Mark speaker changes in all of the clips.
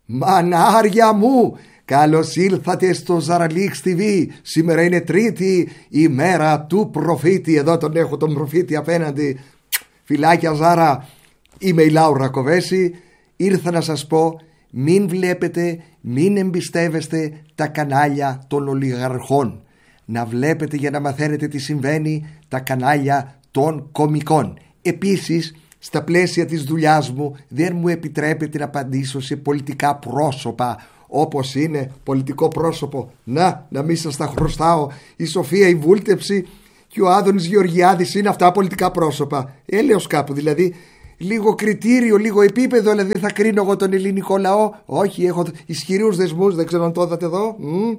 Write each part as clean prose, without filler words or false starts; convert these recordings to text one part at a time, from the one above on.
Speaker 1: Μανάρια μου, καλώς ήλθατε στο Ζαραλίξ TV. Σήμερα είναι Τρίτη, η μέρα του προφήτη. Εδώ τον έχω τον προφήτη απέναντι. Φιλάκια Ζάρα, είμαι η Λάουρα Κοβέση. Ήρθα να σας πω, μην βλέπετε, μην εμπιστεύεστε τα κανάλια των ολιγαρχών. Να βλέπετε για να μαθαίνετε τι συμβαίνει τα κανάλια των κομικών. Επίσης, στα πλαίσια της δουλειάς μου δεν μου επιτρέπεται να απαντήσω σε πολιτικά πρόσωπα, όπως είναι πολιτικό πρόσωπο. Να μην σας τα χρωστάω. Η Σοφία η Βούλτεψη και ο Άδωνης Γεωργιάδης είναι αυτά πολιτικά πρόσωπα. Έλεος κάπου δηλαδή. Λίγο κριτήριο, λίγο επίπεδο, δηλαδή θα κρίνω εγώ τον ελληνικό λαό. Όχι, έχω ισχυρούς δεσμούς, δεν ξέρω αν το είδατε εδώ.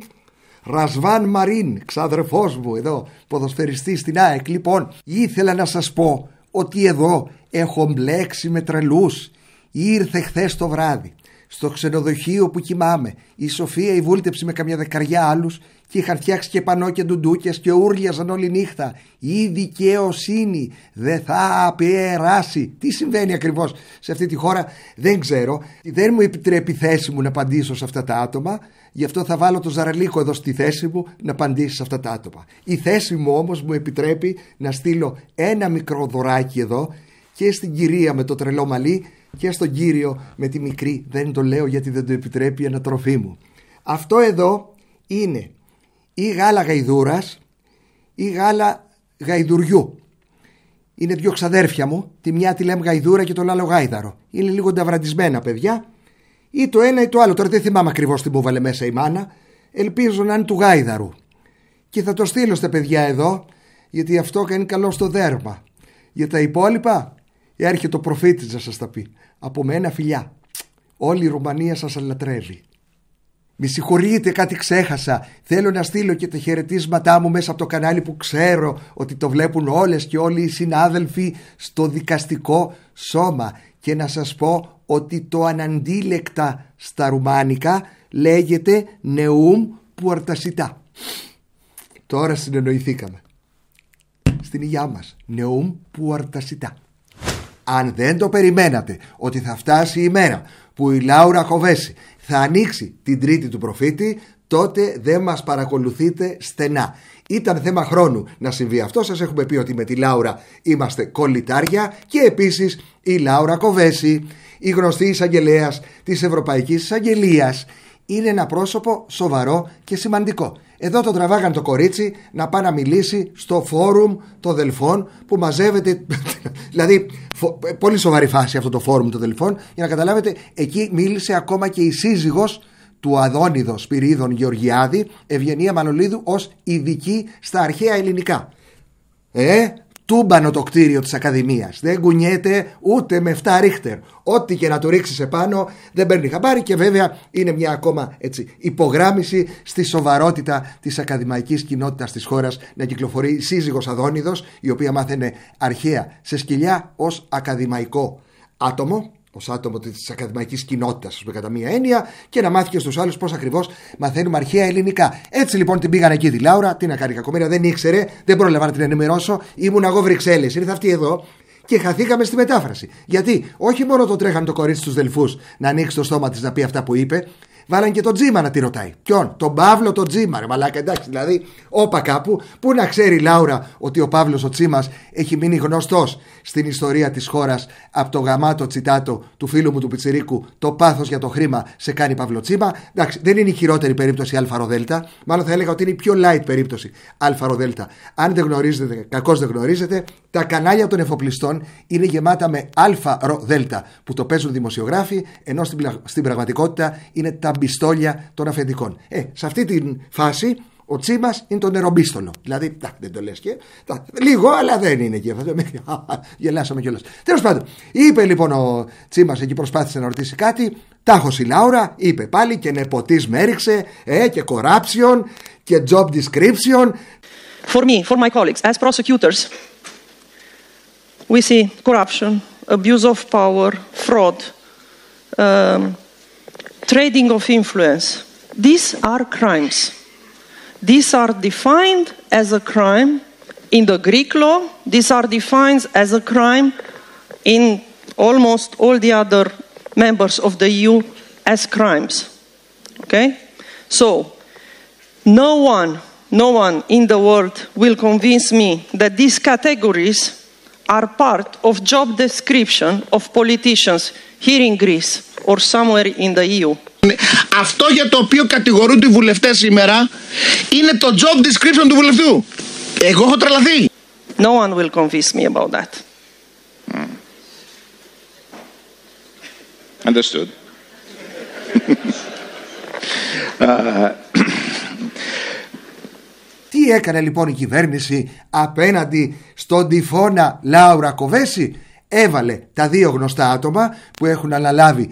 Speaker 1: Ρασβάν Μαρίν, ξαδερφός μου εδώ, ποδοσφαιριστής στην ΑΕΚ. Λοιπόν, ήθελα να σας πω ότι εδώ έχω μπλέξει με τρελούς. Ήρθε χθες το βράδυ στο ξενοδοχείο που κοιμάμαι η Σοφία η Βούλτεψη με καμιά δεκαριά άλλους και είχαν φτιάξει και πανό και ντουντούκες και ούρλιαζαν όλη νύχτα. Η δικαιοσύνη δεν θα περάσει. Τι συμβαίνει ακριβώς σε αυτή τη χώρα δεν ξέρω. Δεν μου επιτρέπει η θέση μου να απαντήσω σε αυτά τα άτομα. Γι' αυτό θα βάλω το Ζαραλίκο εδώ στη θέση μου να απαντήσει σε αυτά τα άτομα. Η θέση μου όμως μου επιτρέπει να στείλω ένα μικρό δωράκι εδώ και στην κυρία με το τρελό μαλλί και στον κύριο με τη μικρή. Δεν το λέω γιατί δεν το επιτρέπει η ανατροφή μου. Αυτό εδώ είναι ή γάλα γαϊδούρας ή γάλα γαϊδουριού. Είναι δύο ξαδέρφια μου. Τη μια τη λέμε γαϊδούρα και τον άλλο γάιδαρο. Είναι λίγο νταβραντισμένα παιδιά. Ή το ένα ή το άλλο. Τώρα δεν θυμάμαι ακριβώς τι μου βάλε μέσα η μάνα. Ελπίζω να είναι του γάιδαρου. Και θα το στείλω στα παιδιά εδώ, γιατί αυτό κάνει καλό στο δέρμα. Για τα υπόλοιπα έρχεται ο προφήτης να σας τα πει. Από μένα φιλιά. Όλη η Ρουμανία σας λατρεύει. Μη συγχωρείτε, κάτι ξέχασα. Θέλω να στείλω και τα χαιρετίσματά μου μέσα από το κανάλι που ξέρω ότι το βλέπουν όλες και όλοι οι συνάδελφοι στο δικαστικό σώμα. Και να σας πω ότι το αναντίλεκτα στα ρουμάνικα λέγεται νεούμ πουαρτασιτά. Τώρα συνεννοηθήκαμε. Στην υγειά μας. Νεούμ πουαρτασιτά. Αν δεν το περιμένατε ότι θα φτάσει η μέρα που η Λάουρα Κοβέση θα ανοίξει την τρίτη του προφήτη, τότε δεν μας παρακολουθείτε στενά. Ήταν θέμα χρόνου να συμβεί αυτό. Σας έχουμε πει ότι με τη Λάουρα είμαστε κολλητάρια και επίσης η Λάουρα Κοβέση, η γνωστή εισαγγελέας της Ευρωπαϊκής Εισαγγελίας, είναι ένα πρόσωπο σοβαρό και σημαντικό. Εδώ το τραβάγαν το κορίτσι να πάει να μιλήσει στο φόρουμ των Δελφών που μαζεύεται. Δηλαδή, πολύ σοβαρή φάση αυτό το φόρουμ των Δελφών. Για να καταλάβετε, εκεί μίλησε ακόμα και η σύζυγος του Αδόνιδος Σπυρίδων Γεωργιάδη, Ευγενία Μανολίδου, ως ειδική στα αρχαία ελληνικά. Τούμπανο το κτίριο της Ακαδημίας. Δεν κουνιέται ούτε με 7 ρίχτερ. Ό,τι και να το ρίξεις επάνω δεν παίρνει χαμπάρι. Και βέβαια είναι μια ακόμα έτσι υπογράμμιση στη σοβαρότητα της ακαδημαϊκής κοινότητας της χώρας να κυκλοφορεί η σύζυγος Αδόνιδος, η οποία μάθαινε αρχαία σε σκυλιά ως ακαδημαϊκό άτομο, ως άτομο της ακαδημαϊκής κοινότητας, κατά μία έννοια, και να μάθει και στους άλλους πώς ακριβώς μαθαίνουμε αρχαία ελληνικά. Έτσι λοιπόν την πήγαν εκεί τη Λάουρα, τι να κάνει κακομοίρα, δεν ήξερε, δεν πρόλαβα να την ενημερώσω. Ήμουν εγώ Βρυξέλλες, ήρθε αυτή εδώ και χαθήκαμε στη μετάφραση. Γιατί όχι μόνο το τρέχαν το κορίτσι στους Δελφούς να ανοίξει το στόμα της να πει αυτά που είπε, βάλαν και τον Τζίμα να τη ρωτάει. Ποιον? Τον Παύλο τον Τζίμα, ρε μαλάκα, εντάξει, δηλαδή, όπα κάπου. Πού να ξέρει η Λάουρα ότι ο Παύλος ο Τσίμας έχει μείνει γνωστός στην ιστορία της χώρας από το γαμάτο τσιτάτο του φίλου μου του Πιτσιρίκου, το πάθος για το χρήμα σε κάνει Παύλο Τσίμα. Εντάξει, δεν είναι η χειρότερη περίπτωση ΑΡΔ. Μάλλον θα έλεγα ότι είναι η πιο light περίπτωση ΑΡΔ. Αν δεν γνωρίζετε, κακώς δεν γνωρίζετε, τα κανάλια των εφοπλιστών είναι γεμάτα με ΑΡΔ που το παίζουν δημοσιογράφοι, ενώ στην πραγματικότητα είναι τα πιστόλια των αφεντικών. Σε αυτή τη φάση ο Τσίμας είναι το νερομπίστολο. Δηλαδή, δεν το λες και. Λίγο, αλλά δεν είναι και αυτό. Γελάσαμε κιόλας. Τέλος πάντων, είπε λοιπόν ο Τσίμας εκεί, προσπάθησε να ρωτήσει κάτι. Τάχος η Λάουρα, είπε πάλι και νεποτίσμ έριξε, και corruption και job description.
Speaker 2: For me, for my colleagues, as prosecutors, we see corruption, abuse of power, fraud, trading of influence. These are crimes. These are defined as a crime in the Greek law. These are defined as a crime in almost all the other members of the EU as crimes. Okay? So, no one in the world will convince me that these categories are part of job description of politicians here in Greece or somewhere in the EU.
Speaker 3: Αυτό για το οποίο κατηγορούνται οι βουλευτές σήμερα είναι το job description του βουλευτού. Εγώ έχω τρελαθεί.
Speaker 2: No one will convince me about that.
Speaker 3: Understood.
Speaker 1: Τι έκανε λοιπόν η κυβέρνηση απέναντι στον τυφώνα Λάουρα Κοβέση? Έβαλε τα δύο γνωστά άτομα που έχουν αναλάβει